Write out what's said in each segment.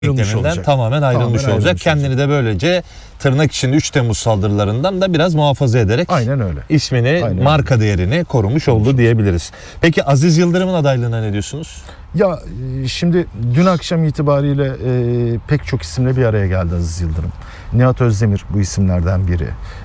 denkleminden tamamen ayrılmış olacak. Kendini de böylece tırnak içinde 3 Temmuz saldırılarından da biraz muhafaza ederek ismini, marka değerini korumuş oldu diyebiliriz. Peki Aziz Yıldırım'ın adaylığına ne diyorsunuz? Ya şimdi dün akşam itibariyle pek çok isimle bir araya geldi Aziz Yıldırım. Nihat Özdemir bu isimlerden biri.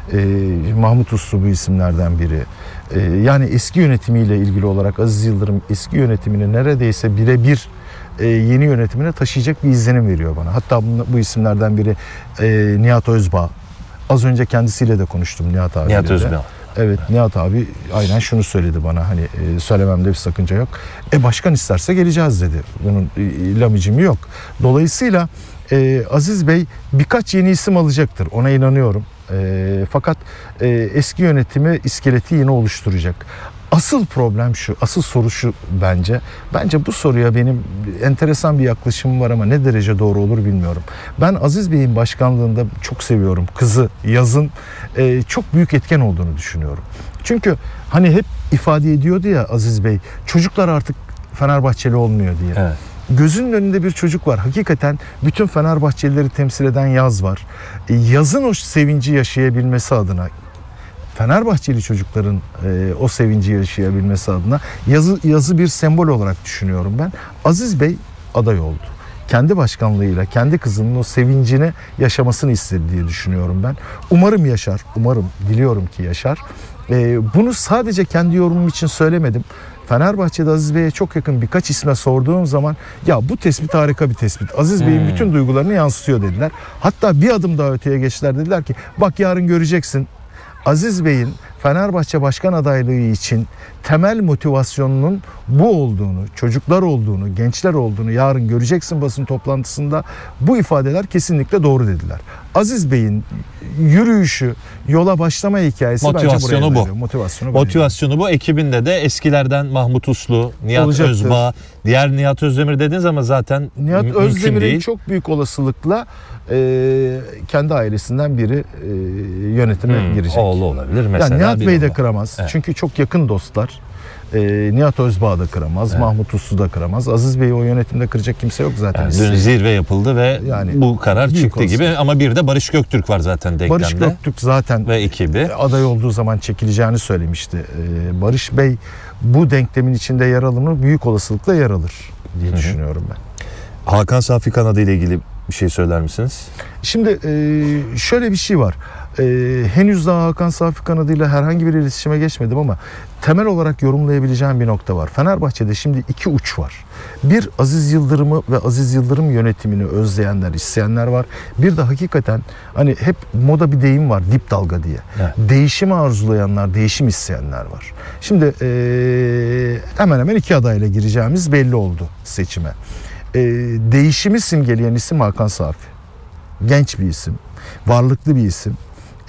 Mahmut Uslu bu isimlerden biri. Yani eski yönetimiyle ilgili olarak Aziz Yıldırım eski yönetimini neredeyse birebir yeni yönetimine taşıyacak bir izlenim veriyor bana. Hatta bu isimlerden biri Nihat Özbağ. Az önce kendisiyle de konuştum Nihat abiyle. Nihat Özbağ. Evet, Nihat abi aynen şunu söyledi bana, hani söylememde bir sakınca yok. Başkan isterse geleceğiz dedi. Bunun lamicimi yok. Dolayısıyla Aziz Bey birkaç yeni isim alacaktır. Ona inanıyorum. Fakat eski yönetimi, iskeleti yine oluşturacak. Asıl problem şu, asıl soru şu bence. Bence bu soruya benim enteresan bir yaklaşımım var ama ne derece doğru olur bilmiyorum. Ben Aziz Bey'in başkanlığında çok seviyorum. Kızı Yaz'ın çok büyük etken olduğunu düşünüyorum. Çünkü hani hep ifade ediyordu ya Aziz Bey, çocuklar artık Fenerbahçeli olmuyor diye. Evet. Gözünün önünde bir çocuk var. Hakikaten bütün Fenerbahçelileri temsil eden Yaz var. Yaz'ın o sevinci yaşayabilmesi adına, Fenerbahçeli çocukların o sevinci yaşayabilmesi adına Yaz'ı bir sembol olarak düşünüyorum ben. Aziz Bey aday oldu. Kendi başkanlığıyla, kendi kızının o sevincini yaşamasını istedi diye düşünüyorum ben. Umarım yaşar, diliyorum ki yaşar. Bunu sadece kendi yorumum için söylemedim. Fenerbahçe'de Aziz Bey'e çok yakın birkaç isme sorduğum zaman ya bu tespit harika bir tespit. Aziz Bey'in bütün duygularını yansıtıyor dediler. Hatta bir adım daha öteye geçtiler, dediler ki bak yarın göreceksin. Aziz Bey'in Fenerbahçe başkan adaylığı için temel motivasyonunun bu olduğunu, çocuklar olduğunu, gençler olduğunu yarın göreceksin basın toplantısında. Bu ifadeler kesinlikle doğru dediler. Aziz Bey'in yürüyüşü, yola başlama hikayesi motivasyonu bence bu. Motivasyonu bu. Ekibinde de eskilerden Mahmut Uslu, Nihat Özbağ, diğer Nihat Özdemir dediniz ama zaten Nihat mümkün Özdemir'in değil. çok büyük olasılıkla kendi ailesinden biri yönetime girecek. Oğlu olabilir mesela. Yani Nihat Bey de kıramaz. Evet. Çünkü çok yakın dostlar. Nihat Özbağ da kıramaz, Mahmut Uslu da kıramaz. Aziz Bey'i o yönetimde kıracak kimse yok zaten. Yani dün zirve yapıldı ve yani bu karar çıktı gibi ama bir de Barış Göktürk var zaten denklemde. Barış Göktürk zaten ve ekibi aday olduğu zaman çekileceğini söylemişti. Barış Bey bu denklemin içinde yer alır mı? Büyük olasılıkla yer alır diye düşünüyorum ben. Hakan Safi kanadı ile ilgili bir şey söyler misiniz? Şimdi şöyle bir şey var. Henüz daha Hakan Safi kanadıyla herhangi bir iletişime geçmedim ama temel olarak yorumlayabileceğim bir nokta var. Fenerbahçe'de şimdi iki uç var. Bir, Aziz Yıldırım'ı ve Aziz Yıldırım yönetimini özleyenler, isteyenler var. Bir de hakikaten hani hep moda bir deyim var, dip dalga diye. Evet. Değişimi arzulayanlar, değişim isteyenler var. Şimdi hemen hemen iki adayla gireceğimiz belli oldu seçime. Değişimi simgeleyen isim Hakan Safi. Genç bir isim, varlıklı bir isim.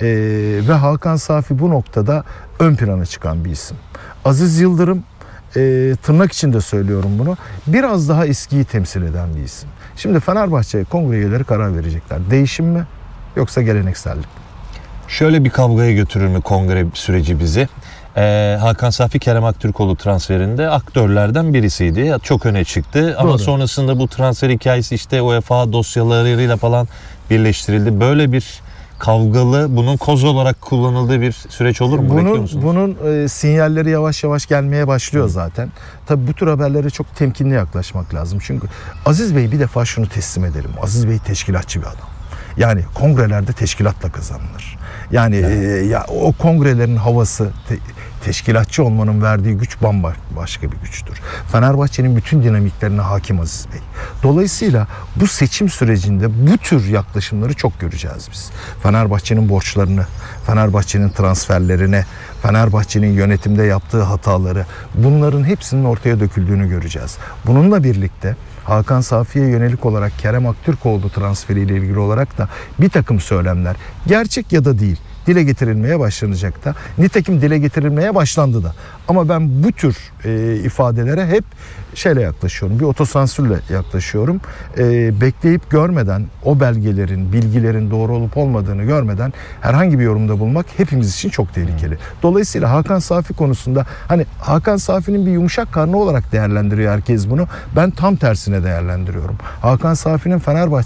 Ve Hakan Safi bu noktada ön plana çıkan bir isim. Aziz Yıldırım, tırnak içinde söylüyorum bunu, biraz daha eskiyi temsil eden bir isim. Şimdi Fenerbahçe kongre üyeleri karar verecekler. Değişim mi yoksa geleneksellik mi? Şöyle bir kavgaya götürür mü kongre süreci bizi? Hakan Safi Kerem Aktürkoğlu transferinde aktörlerden birisiydi. Çok öne çıktı. Ama doğru. Sonrasında bu transfer hikayesi işte UEFA dosyalarıyla falan birleştirildi. Böyle bir kavgalı, bunun koz olarak kullanıldığı bir süreç olur mu? Bunun sinyalleri yavaş yavaş gelmeye başlıyor zaten. Tabii bu tür haberlere çok temkinli yaklaşmak lazım. Çünkü Aziz Bey, bir defa şunu teslim edelim. Aziz Bey teşkilatçı bir adam. Yani kongrelerde teşkilatla kazanılır. Yani ya o kongrelerin havası, teşkilatçı olmanın verdiği güç bambaşka bir güçtür. Fenerbahçe'nin bütün dinamiklerine hakim Aziz Bey. Dolayısıyla bu seçim sürecinde bu tür yaklaşımları çok göreceğiz biz. Fenerbahçe'nin borçlarını, Fenerbahçe'nin transferlerini, Fenerbahçe'nin yönetimde yaptığı hataları, bunların hepsinin ortaya döküldüğünü göreceğiz. Bununla birlikte Hakan Safi'ye yönelik olarak Kerem Aktürkoğlu transferiyle ilgili olarak da bir takım söylemler, gerçek ya da değil, dile getirilmeye başlanacak da. Nitekim dile getirilmeye başlandı da. Ama ben bu tür ifadelere hep şeyle yaklaşıyorum. Bir otosansürle yaklaşıyorum. Bekleyip görmeden, o belgelerin, bilgilerin doğru olup olmadığını görmeden herhangi bir yorumda bulmak hepimiz için çok tehlikeli. Dolayısıyla Hakan Safi konusunda hani Hakan Safi'nin bir yumuşak karnı olarak değerlendiriyor herkes bunu. Ben tam tersine değerlendiriyorum. Hakan Safi'nin Fenerbahçe